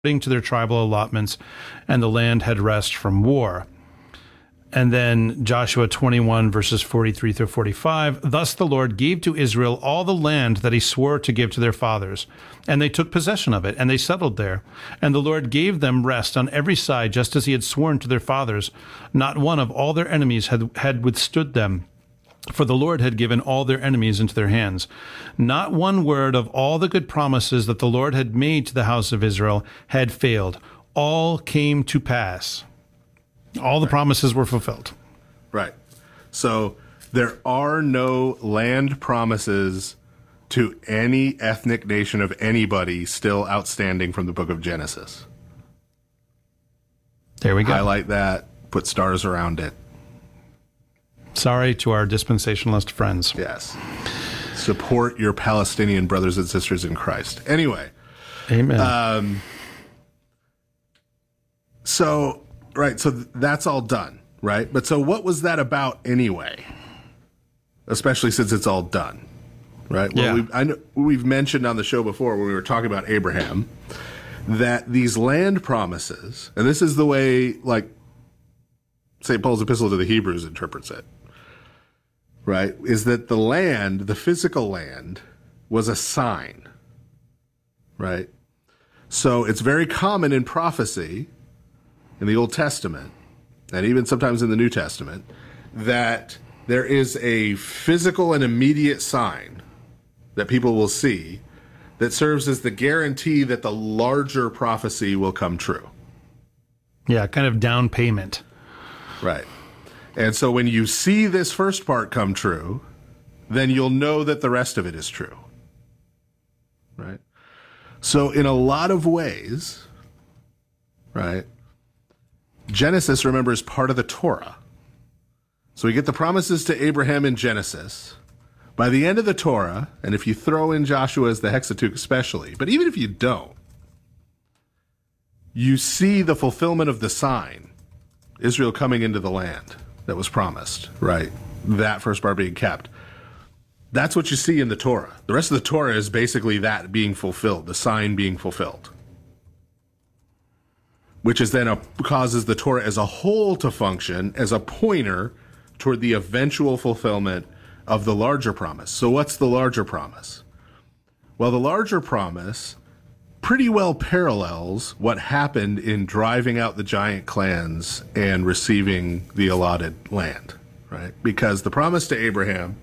to their tribal allotments, and the land had rest from war. And then Joshua 21, verses 43 through 45, thus the Lord gave to Israel all the land that he swore to give to their fathers. And they took possession of it, and they settled there. And the Lord gave them rest on every side, just as he had sworn to their fathers. Not one of all their enemies had withstood them, for the Lord had given all their enemies into their hands. Not one word of all the good promises that the Lord had made to the house of Israel had failed. All came to pass. All the promises were fulfilled. Right. So there are no land promises to any ethnic nation of anybody still outstanding from the book of Genesis. There we go. Highlight that, put stars around it. Sorry to our dispensationalist friends. Yes. Support your Palestinian brothers and sisters in Christ. Anyway. Amen. So that's all done, right? But so what was that about anyway? Especially since it's all done, right? Well, Yeah. I know we've mentioned on the show before when we were talking about Abraham that these land promises, and this is the way, like, St. Paul's epistle to the Hebrews interprets it, right? Is that the land, the physical land, was a sign, right? So it's very common in prophecy in the Old Testament, and even sometimes in the New Testament, that there is a physical and immediate sign that people will see that serves as the guarantee that the larger prophecy will come true. Yeah, kind of down payment. Right. And so when you see this first part come true, then you'll know that the rest of it is true. Right? So in a lot of ways, right, Genesis, remember, is part of the Torah. So we get the promises to Abraham in Genesis. By the end of the Torah, and if you throw in Joshua as the Hexateuch especially, but even if you don't, you see the fulfillment of the sign, Israel coming into the land that was promised, right? That first part being kept. That's what you see in the Torah. The rest of the Torah is basically that being fulfilled, the sign being fulfilled, which is then causes the Torah as a whole to function as a pointer toward the eventual fulfillment of the larger promise. So what's the larger promise? Well, the larger promise pretty well parallels what happened in driving out the giant clans and receiving the allotted land, right? Because the promise to Abraham,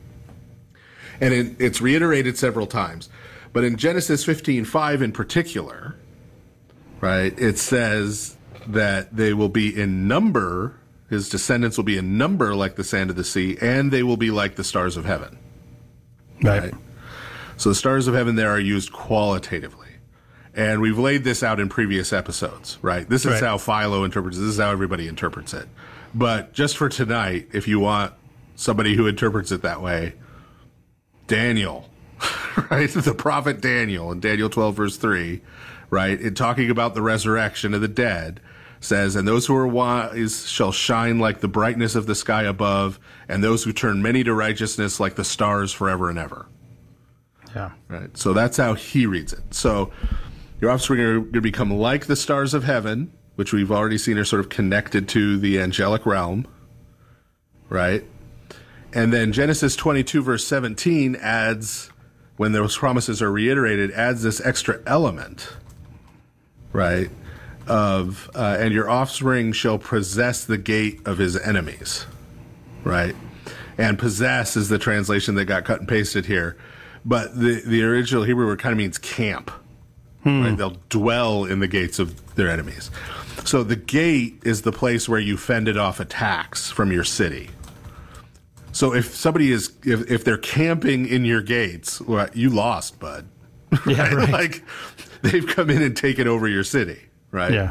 and it's reiterated several times, but in Genesis 15:5 in particular, right, it says that they will be in number, his descendants will be in number like the sand of the sea, and they will be like the stars of heaven. Right. So the stars of heaven there are used qualitatively. And we've laid this out in previous episodes, right? This is how Philo interprets it. This is how everybody interprets it. But just for tonight, if you want somebody who interprets it that way, Daniel, right? The prophet Daniel in Daniel 12, verse 3, right? In talking about the resurrection of the dead, says, and those who are wise shall shine like the brightness of the sky above, and those who turn many to righteousness like the stars forever and ever. Yeah. Right. So that's how he reads it. So your offspring are going to become like the stars of heaven, which we've already seen are sort of connected to the angelic realm. Right. And then Genesis 22, verse 17 adds, when those promises are reiterated, adds this extra element, right, of, and your offspring shall possess the gate of his enemies, right? And possess is the translation that got cut and pasted here. But the original Hebrew word kind of means camp, right? They'll dwell in the gates of their enemies. So the gate is the place where you fended off attacks from your city. So if somebody is, if they're camping in your gates, well, you lost, bud. Yeah, right. Like they've come in and taken over your city, right? Yeah.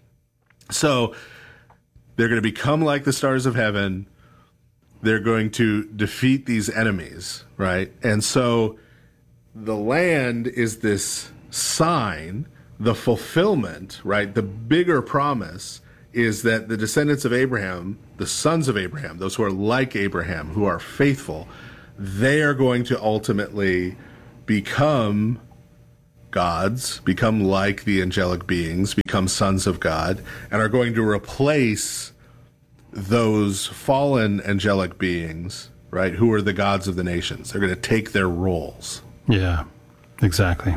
So they're going to become like the stars of heaven. They're going to defeat these enemies, right? And so the land is this sign, the fulfillment, right? The bigger promise is that the descendants of Abraham, the sons of Abraham, those who are like Abraham, who are faithful, they are going to ultimately become gods, become like the angelic beings, become sons of God, and are going to replace those fallen angelic beings, right, who are the gods of the nations. They're going to take their roles. Yeah, exactly.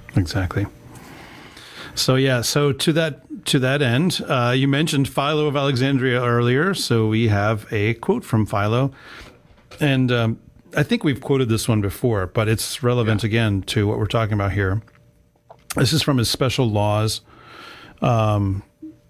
So to that end, you mentioned Philo of Alexandria earlier, so we have a quote from Philo, and I think we've quoted this one before, but it's relevant again to what we're talking about here. This is from his Special Laws, 1,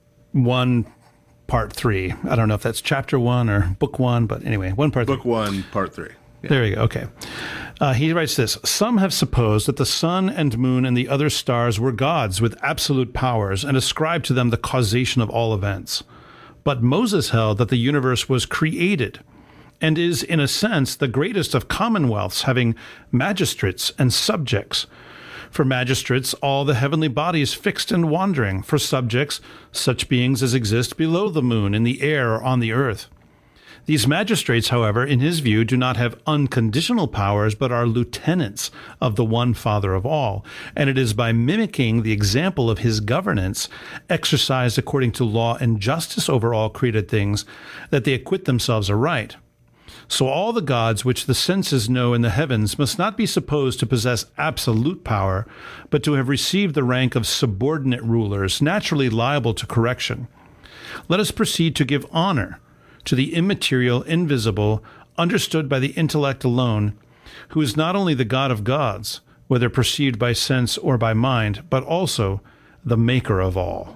Part 3. I don't know if that's Chapter 1 or Book 1, but anyway, 1 Part 3. Book 1, Part 3. Yeah. There you go. Okay. He writes this: some have supposed that the sun and moon and the other stars were gods with absolute powers and ascribed to them the causation of all events. But Moses held that the universe was created and is, in a sense, the greatest of commonwealths, having magistrates and subjects. For magistrates, all the heavenly bodies fixed and wandering. For subjects, such beings as exist below the moon, in the air, or on the earth. These magistrates, however, in his view, do not have unconditional powers, but are lieutenants of the one Father of all, and it is by mimicking the example of his governance, exercised according to law and justice over all created things, that they acquit themselves aright. So all the gods which the senses know in the heavens must not be supposed to possess absolute power, but to have received the rank of subordinate rulers, naturally liable to correction. Let us proceed to give honor to the immaterial, invisible, understood by the intellect alone, who is not only the God of gods, whether perceived by sense or by mind, but also the maker of all.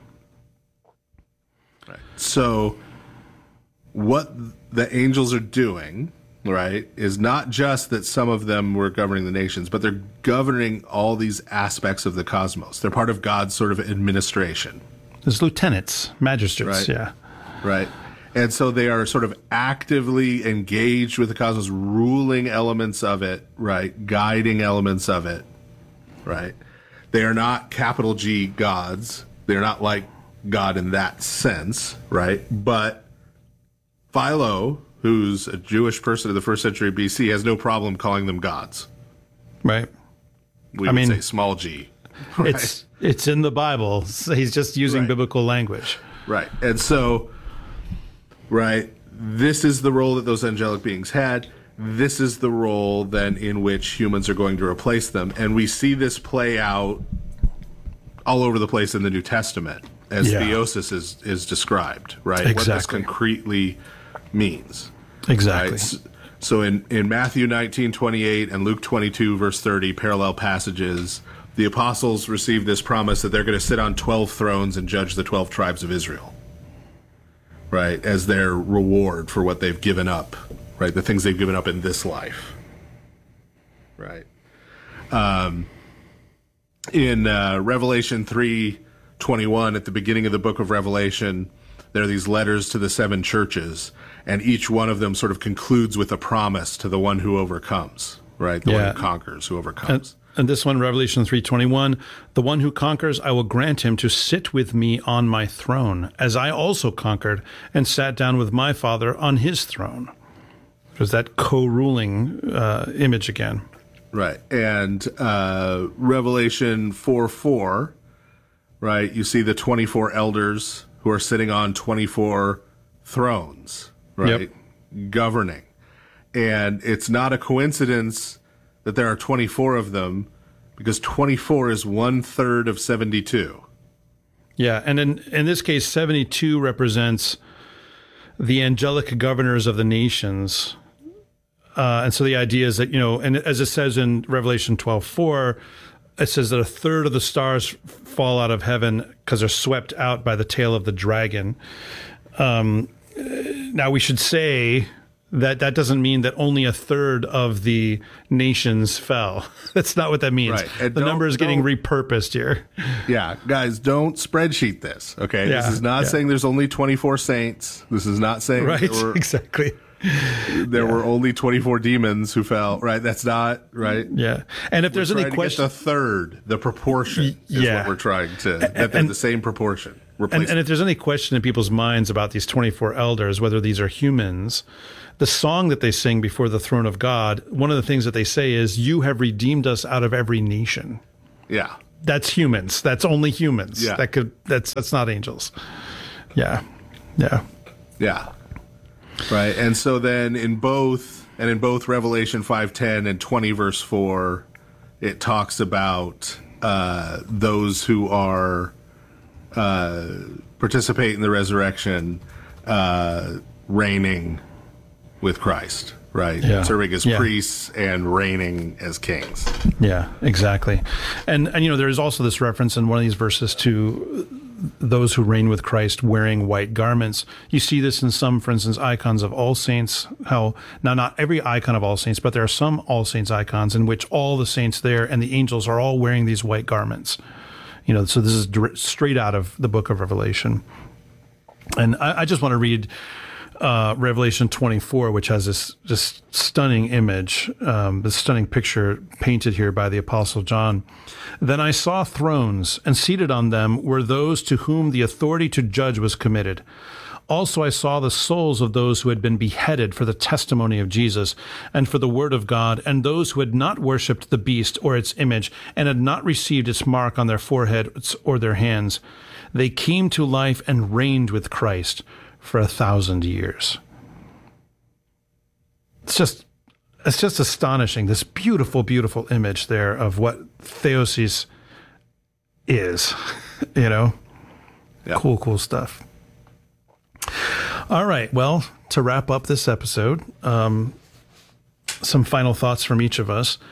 Right. So what the angels are doing, right, is not just that some of them were governing the nations, but they're governing all these aspects of the cosmos. They're part of God's sort of administration. There's lieutenants, magistrates, Right. yeah. Right. And so they are sort of actively engaged with the cosmos, ruling elements of it, right, guiding elements of it, right? They are not capital G gods. They're not like God in that sense, right? But Philo, who's a Jewish person of the 1st century BC, has no problem calling them gods. Right. We would say small g. Right? It's in the Bible. So he's just using biblical language. Right. And so, right, this is the role that those angelic beings had. This is the role then in which humans are going to replace them. And we see this play out all over the place in the New Testament as theosis is described, right? Exactly. What this concretely means. Exactly. Right? So in Matthew 19:28 and Luke 22, verse 30, parallel passages, the apostles receive this promise that they're going to sit on 12 thrones and judge the 12 tribes of Israel, right, as their reward for what they've given up, right, the things they've given up in this life, right. In Revelation 3:21, at the beginning of the book of Revelation, there are these letters to the 7 churches, and each one of them sort of concludes with a promise to the one who overcomes, right, the one who conquers, who overcomes. And this one, Revelation 3:21, the one who conquers, I will grant him to sit with me on my throne, as I also conquered and sat down with my Father on his throne. There's that co-ruling image again. Right. And Revelation 4:4, right, you see the 24 elders who are sitting on 24 thrones, right, governing. And it's not a coincidence that there are 24 of them, because 24 is 1/3 of 72. Yeah, and in this case, 72 represents the angelic governors of the nations. And so the idea is that, and as it says in Revelation 12:4, it says that 1/3 of the stars fall out of heaven because they're swept out by the tail of the dragon. Now, we should say that doesn't mean that only 1/3 of the nations fell. That's not what that means. Right. The number is getting repurposed here. Yeah, guys, don't spreadsheet this, okay? This is not saying there's only 24 saints. This is not saying exactly. There were only 24 demons who fell, right? That's not, right? Yeah. And if there's any question... the third, the proportion is what we're trying to... That they're the same proportion. And if there's any question in people's minds about these 24 elders, whether these are humans, the song that they sing before the throne of God, one of the things that they say is, you have redeemed us out of every nation. Yeah. that's humans. That's only humans. Yeah. That's not angels. Yeah. Yeah. Yeah. Right. And so then in both Revelation 5:10 and 20 verse 4, it talks about those who are participate in the resurrection reigning with Christ, right? Yeah. Serving as Yeah. priests and reigning as kings. Yeah, exactly. And there is also this reference in one of these verses to those who reign with Christ wearing white garments. You see this in some, for instance, icons of All Saints. How now, not every icon of All Saints, but there are some All Saints icons in which all the saints there and the angels are all wearing these white garments. So this is straight out of the book of Revelation. And I just want to read Revelation 24, which has this stunning image, this stunning picture painted here by the Apostle John. Then I saw thrones, and seated on them were those to whom the authority to judge was committed. Also I saw the souls of those who had been beheaded for the testimony of Jesus and for the word of God, and those who had not worshipped the beast or its image, and had not received its mark on their foreheads or their hands. They came to life and reigned with Christ for 1,000 years. It's just astonishing, this beautiful, beautiful image there of what theosis is, Yeah. Cool stuff. All right, well, to wrap up this episode, some final thoughts from each of us.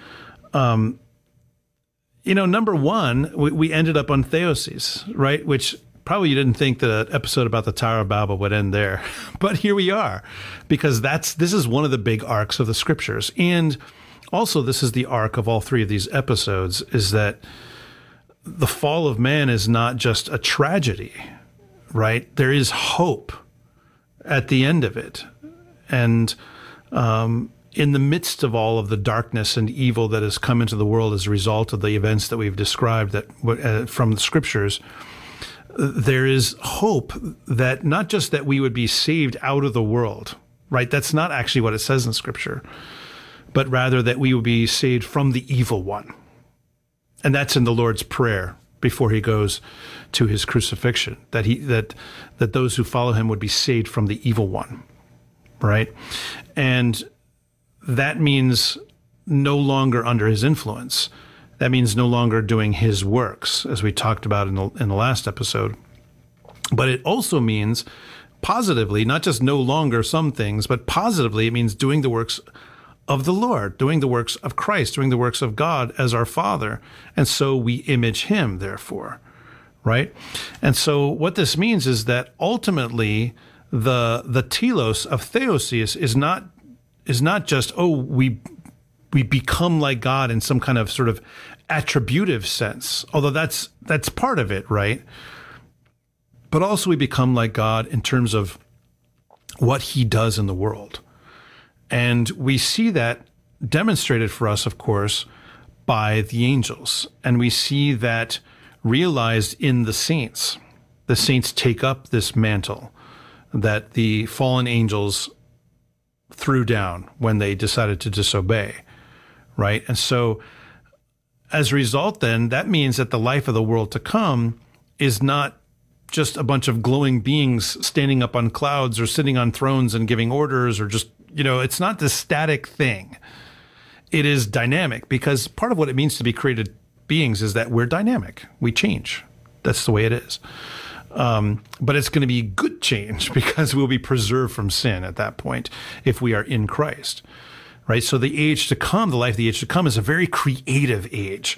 Number one, we ended up on theosis, right? Which probably you didn't think that an episode about the Tower of Babel would end there, but here we are, because this is one of the big arcs of the scriptures. And also this is the arc of all three of these episodes, is that the fall of man is not just a tragedy, right? There is hope at the end of it. And in the midst of all of the darkness and evil that has come into the world as a result of the events that we've described from the scriptures, there is hope that not just that we would be saved out of the world, right? That's not actually what it says in Scripture, but rather that we would be saved from the evil one. And that's in the Lord's Prayer before he goes to his crucifixion, that those who follow him would be saved from the evil one, right? And that means no longer under his influence. That means no longer doing his works, as we talked about in the last episode. But it also means positively, not just no longer some things, but positively, it means doing the works of the Lord, doing the works of Christ, doing the works of God as our Father. And so we image him, therefore, right? And so what this means is that ultimately the telos of theosis is not just, we become like God in some kind of sort of attributive sense, although that's part of it, right? But also we become like God in terms of what he does in the world. And we see that demonstrated for us, of course, by the angels. And we see that realized in the saints. The saints take up this mantle that the fallen angels threw down when they decided to disobey, right? And so as a result, then, that means that the life of the world to come is not just a bunch of glowing beings standing up on clouds or sitting on thrones and giving orders, or just, it's not this static thing. It is dynamic, because part of what it means to be created beings is that we're dynamic. We change. That's the way it is. But it's going to be good change, because we'll be preserved from sin at that point if we are in Christ. Right? So the age to come, the life of the age to come, is a very creative age,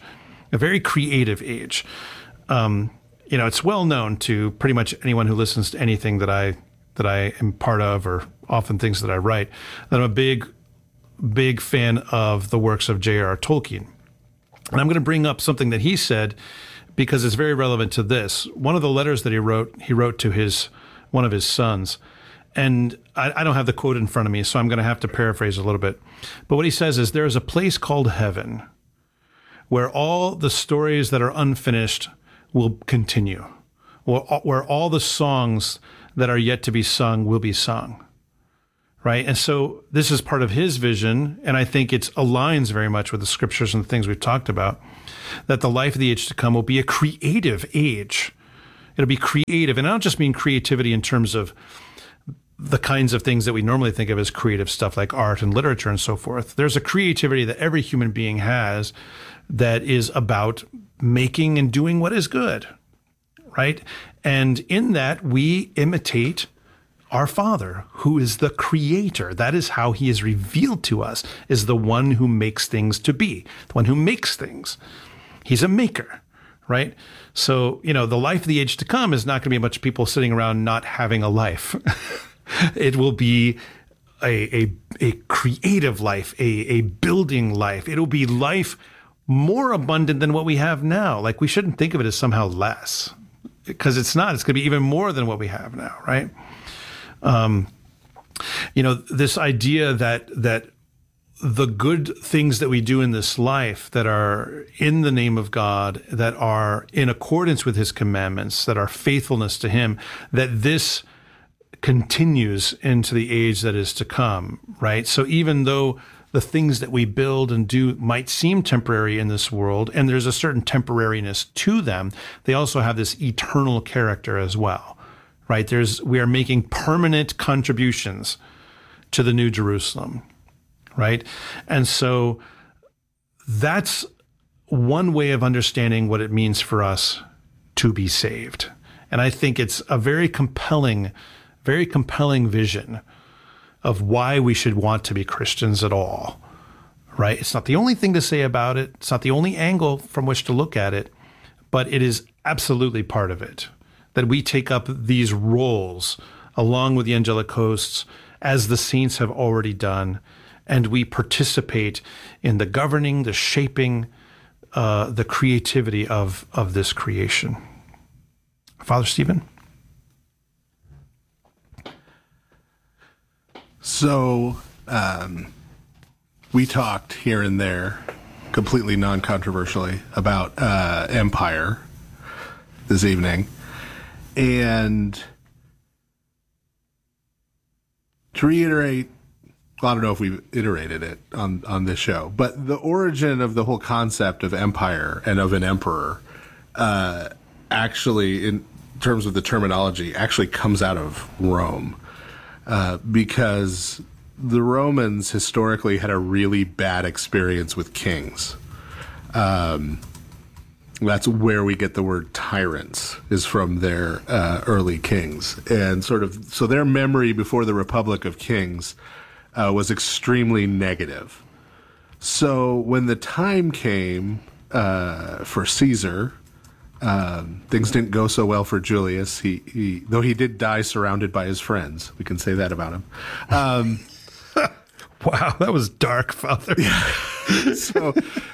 It's well known to pretty much anyone who listens to anything that I am part of, or often things that I write, that I'm a big fan of the works of J.R.R. Tolkien. And I'm going to bring up something that he said, because it's very relevant to this. One of the letters that he wrote to one of his sons. And I don't have the quote in front of me, so I'm going to have to paraphrase a little bit. But what he says is, there is a place called heaven where all the stories that are unfinished will continue, where all the songs that are yet to be sung will be sung, right? And so this is part of his vision, and I think it aligns very much with the scriptures and the things we've talked about, that the life of the age to come will be a creative age. It'll be creative, and I don't just mean creativity in terms of the kinds of things that we normally think of as creative stuff like art and literature and so forth. There's a creativity that every human being has that is about making and doing what is good, right? And in that, we imitate our Father, who is the creator. That is how he is revealed to us, is the one who makes things to be, the one who makes things. He's a maker, right? So, the life of the age to come is not going to be a bunch of people sitting around not having a life. It will be a creative life, a building life. It'll be life more abundant than what we have now. Like, we shouldn't think of it as somehow less, because it's not. It's going to be even more than what we have now, right? This idea that the good things that we do in this life that are in the name of God, that are in accordance with his commandments, that are faithfulness to him, that this continues into the age that is to come, right? So even though the things that we build and do might seem temporary in this world, and there's a certain temporariness to them, they also have this eternal character as well, right? We are making permanent contributions to the New Jerusalem, right? And so that's one way of understanding what it means for us to be saved. And I think it's a very compelling vision of why we should want to be Christians at all, right? It's not the only thing to say about it. It's not the only angle from which to look at it, but it is absolutely part of it, that we take up these roles along with the angelic hosts as the saints have already done, and we participate in the governing, the shaping, the creativity of this creation. Father Stephen? So we talked here and there, completely non-controversially, about empire this evening. And to reiterate, well, I don't know if we've iterated it on this show, but the origin of the whole concept of empire and of an emperor actually, in terms of the terminology, actually comes out of Rome. Because the Romans historically had a really bad experience with kings. That's where we get the word tyrants, is from their early kings. And so their memory before the Republic of Kings was extremely negative. So when the time came for Caesar, things didn't go so well for Julius. Though he did die surrounded by his friends. We can say that about him. Wow, that was dark, Father. So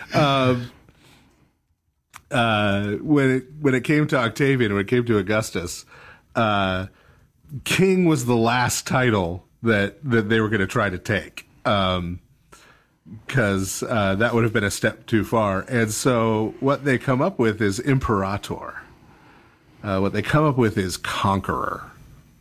when it came to Octavian, when it came to Augustus, king was the last title that they were going to try to take. Because that would have been a step too far. And so what they come up with is imperator. What they come up with is conqueror.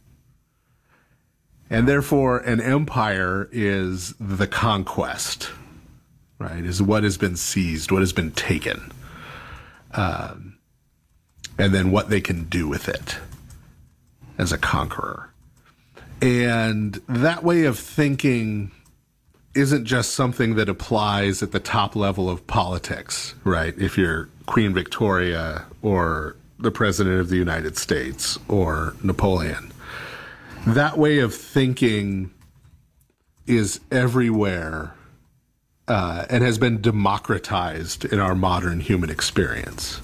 And therefore, an empire is the conquest, right? Is what has been seized, what has been taken. And then what they can do with it as a conqueror. And that way of thinking isn't just something that applies at the top level of politics, right? If you're Queen Victoria or the President of the United States or Napoleon. That way of thinking is everywhere and has been democratized in our modern human experience.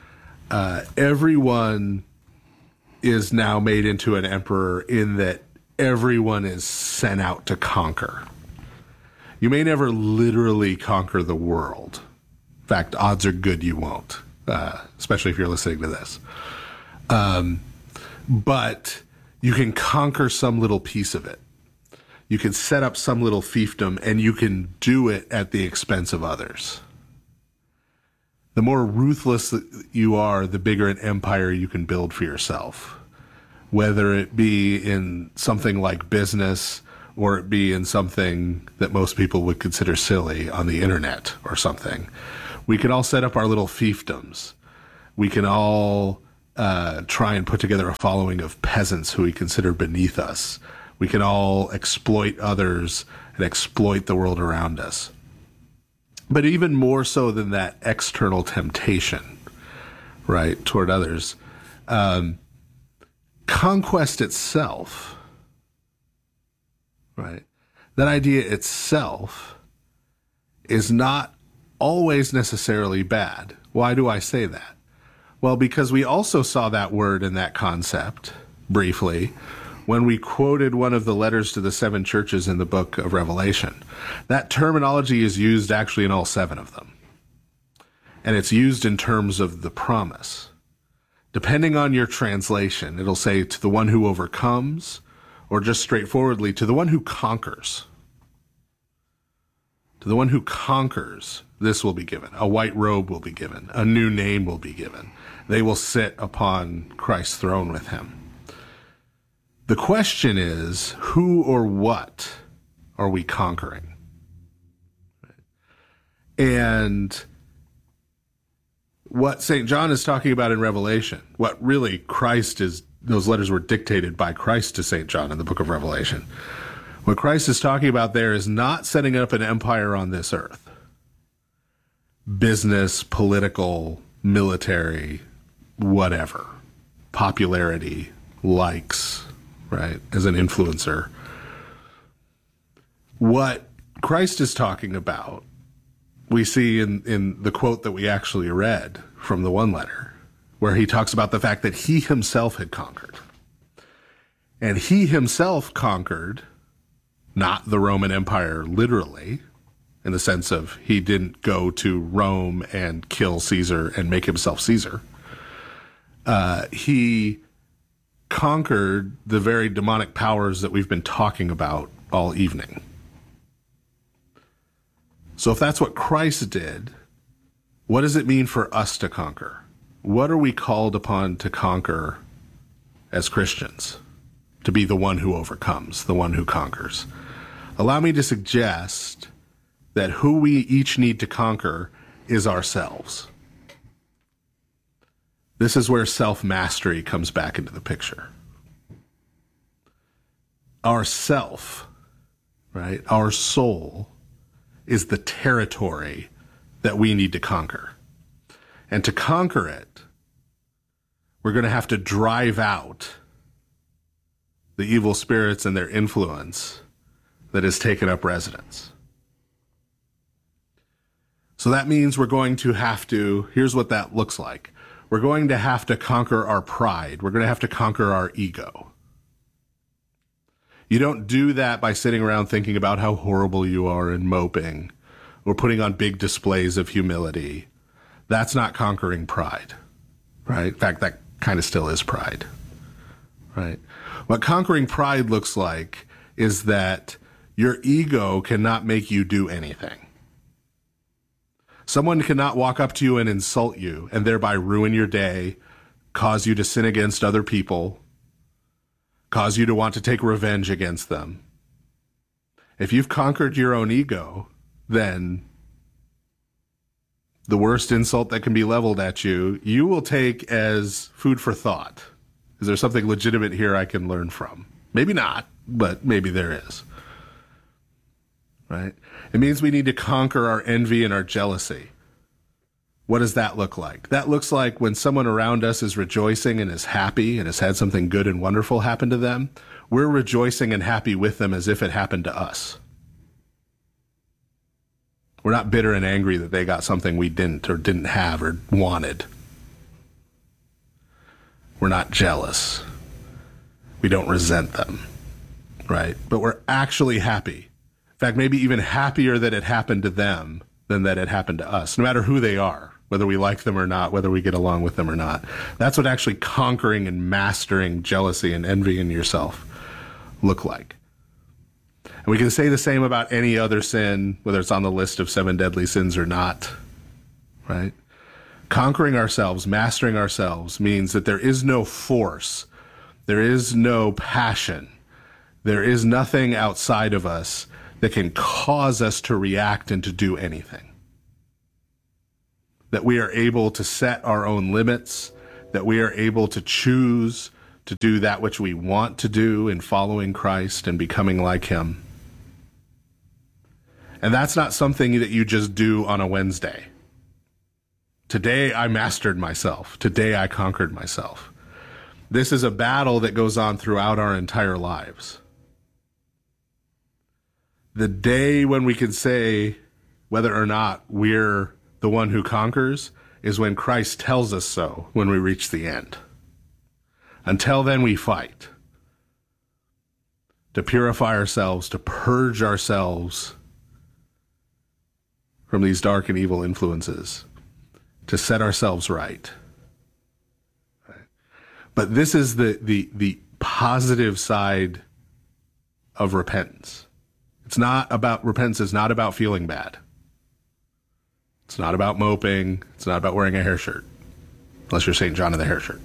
Everyone is now made into an emperor in that everyone is sent out to conquer. You may never literally conquer the world. In fact, odds are good you won't, especially if you're listening to this. But you can conquer some little piece of it. You can set up some little fiefdom, and you can do it at the expense of others. The more ruthless you are, the bigger an empire you can build for yourself, whether it be in something like business or it be in something that most people would consider silly on the internet or something. We can all set up our little fiefdoms. We can all try and put together a following of peasants who we consider beneath us. We can all exploit others and exploit the world around us. But even more so than that external temptation, right, toward others, conquest itself, right, that idea itself is not always necessarily bad. Why do I say that? Well, because we also saw that word and that concept briefly when we quoted one of the letters to the 7 churches in the book of Revelation. That terminology is used actually in all 7 of them. And it's used in terms of the promise. Depending on your translation, it'll say to the one who overcomes, or just straightforwardly to the one who conquers. To the one who conquers, this will be given. A white robe will be given. A new name will be given. They will sit upon Christ's throne with him. The question is, who or what are we conquering? And what St. John is talking about in Revelation, what really Christ is, those letters were dictated by Christ to St. John in the book of Revelation. What Christ is talking about there is not setting up an empire on this earth. Business, political, military, whatever. Popularity, likes, right, as an influencer. What Christ is talking about, we see in the quote that we actually read from the one letter, where he talks about the fact that he himself had conquered. And he himself conquered not the Roman Empire literally, in the sense of he didn't go to Rome and kill Caesar and make himself Caesar. He conquered the very demonic powers that we've been talking about all evening. So if that's what Christ did, what does it mean for us to conquer? What are we called upon to conquer as Christians? To be the one who overcomes, the one who conquers. Allow me to suggest that who we each need to conquer is ourselves. This is where self-mastery comes back into the picture. Our self, right, our soul, is the territory that we need to conquer. And to conquer it, we're going to have to drive out the evil spirits and their influence that has taken up residence. So that means we're going to have to, here's what that looks like. We're going to have to conquer our pride. We're going to have to conquer our ego. You don't do that by sitting around thinking about how horrible you are and moping or putting on big displays of humility. That's not conquering pride, right? In fact, that kind of still is pride, right? What conquering pride looks like is that your ego cannot make you do anything. Someone cannot walk up to you and insult you and thereby ruin your day, cause you to sin against other people, cause you to want to take revenge against them. If you've conquered your own ego, then the worst insult that can be leveled at you, you will take as food for thought. Is there something legitimate here I can learn from? Maybe not, but maybe there is. Right? It means we need to conquer our envy and our jealousy. What does that look like? That looks like when someone around us is rejoicing and is happy and has had something good and wonderful happen to them, we're rejoicing and happy with them as if it happened to us. We're not bitter and angry that they got something we didn't or didn't have or wanted. We're not jealous. We don't resent them, right? But we're actually happy. In fact, maybe even happier that it happened to them than that it happened to us, no matter who they are, whether we like them or not, whether we get along with them or not. That's what actually conquering and mastering jealousy and envy in yourself look like. And we can say the same about any other sin, whether it's on the list of 7 deadly sins or not, right? Conquering ourselves, mastering ourselves means that there is no force, there is no passion There is nothing outside of us that can cause us to react and to do anything. That we are able to set our own limits, that we are able to choose to do that which we want to do in following Christ and becoming like him. And that's not something that you just do on a Wednesday. Today I mastered myself. Today I conquered myself. This is a battle that goes on throughout our entire lives. The day when we can say whether or not we're the one who conquers is when Christ tells us so when we reach the end. Until then, we fight to purify ourselves, to purge ourselves from these dark and evil influences, to set ourselves right. But this is the positive side of repentance. Repentance is not about feeling bad. It's not about moping. It's not about wearing a hair shirt, unless you're St. John of the hair shirt.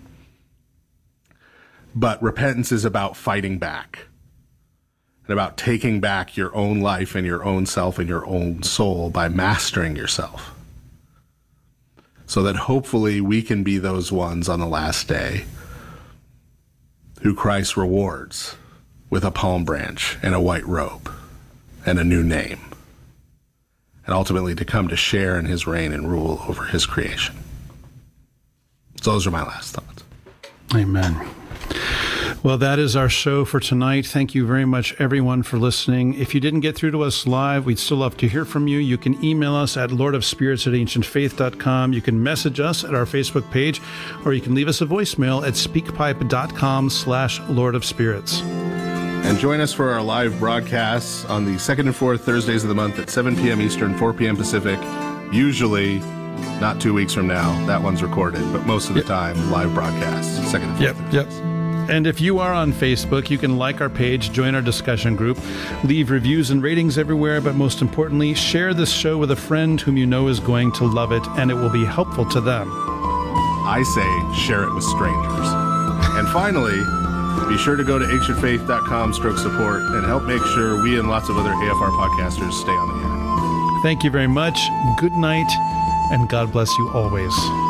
But repentance is about fighting back and about taking back your own life and your own self and your own soul by mastering yourself, so that hopefully we can be those ones on the last day who Christ rewards with a palm branch and a white robe and a new name, and ultimately to come to share in his reign and rule over his creation. So those are my last thoughts. Amen. Well, that is our show for tonight. Thank you very much, everyone, for listening. If you didn't get through to us live, we'd still love to hear from you. You can email us at lordofspirits@ancientfaith.com. You can message us at our Facebook page, or you can leave us a voicemail at speakpipe.com/lordofspirits. And join us for our live broadcasts on the second and fourth Thursdays of the month at 7 p.m. Eastern, 4 p.m. Pacific. Usually, not 2 weeks from now. That one's recorded, but most of the time, live broadcasts, second and fourth Thursdays. And if you are on Facebook, you can like our page, join our discussion group, leave reviews and ratings everywhere, but most importantly, share this show with a friend whom you know is going to love it, and it will be helpful to them. I say share it with strangers. And finally, be sure to go to ancientfaith.com/support and help make sure we and lots of other AFR podcasters stay on the air. Thank you very much. Good night, and God bless you always.